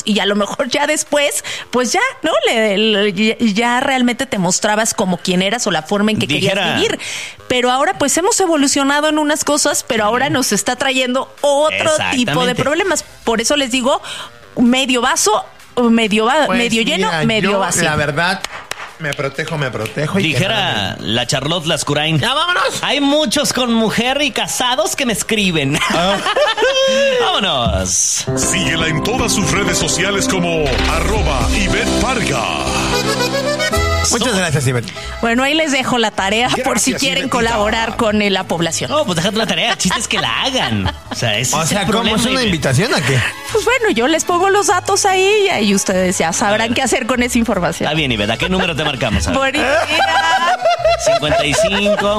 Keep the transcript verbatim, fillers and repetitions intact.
y a lo mejor ya después, pues ya, ¿no? Le, le, ya realmente te mostrabas como quién eras o la forma en que Dijera. querías vivir. Pero ahora pues hemos evolucionado en unas cosas, pero ahora nos está trayendo otro tipo de problemas. Por eso les digo, medio vaso, medio, va, Pues medio lleno, mira, medio yo, vacío. La verdad, me protejo, me protejo. Y Dijera la Charlotte Lascurain. ¡Ya vámonos! Hay muchos con mujer y casados que me escriben. Ah. Vámonos. Síguela en todas sus redes sociales como arroba Ivette Parga. Muchas gracias, Ivette. Bueno, ahí les dejo la tarea Gracias, por si quieren Ivette. colaborar con eh, la población. No, pues déjate la tarea. El chiste es que la hagan. O sea, ese O es sea, el ¿cómo problema. es una Ivette. invitación a qué? Pues bueno, yo les pongo los datos ahí y ustedes ya sabrán qué hacer con esa información. Está bien, Ivette. ¿A qué número te marcamos? A ver. Bonito día. cincuenta y cinco